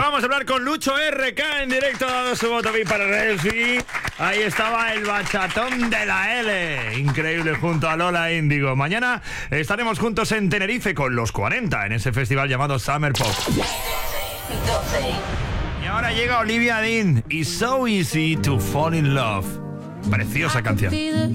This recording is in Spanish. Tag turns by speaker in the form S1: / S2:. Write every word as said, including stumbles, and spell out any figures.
S1: Acabamos de hablar con Lucho R K en directo, ha dado su voto bien para Resby. Ahí estaba el bachatón de la L, increíble, junto a Lola Índigo. Mañana estaremos juntos en Tenerife con los cuarenta, en ese festival llamado Summer Pop. Y ahora llega Olivia Dean y So Easy to Fall in Love. Preciosa canción.